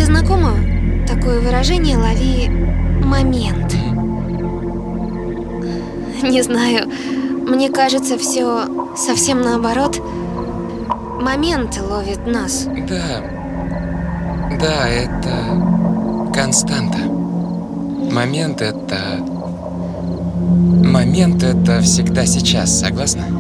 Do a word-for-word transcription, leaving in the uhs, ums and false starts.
знакомо такое выражение «лови момент»? Не знаю, мне кажется, все совсем наоборот. Момент ловит нас. Да, да, это константа. Момент — это... Момент — это всегда сейчас, согласна?